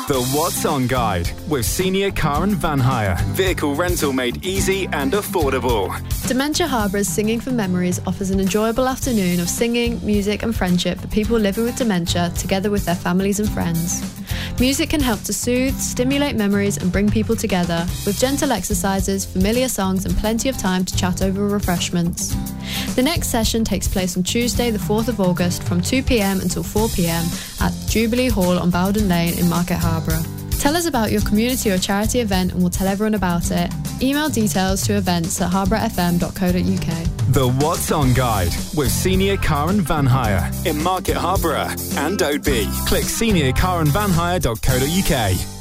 The What's On Guide with Senior Car and Van Hire. Vehicle rental made easy and affordable. Dementia Harbour's Singing for Memories offers an enjoyable afternoon of singing, music and friendship for people living with dementia together with their families and friends. Music can help to soothe, stimulate memories and bring people together with gentle exercises, familiar songs and plenty of time to chat over refreshments. The next session takes place on Tuesday the 4th of August from 2pm until 4pm at Jubilee Hall on Bowden Lane in Market Harborough. Tell us about your community or charity event and we'll tell everyone about it. Email details to events@harbourfm.co.uk. The What's On Guide with Senior Car and Van Hire in Market Harborough and Oadby. Click seniorcarandvanhire.co.uk.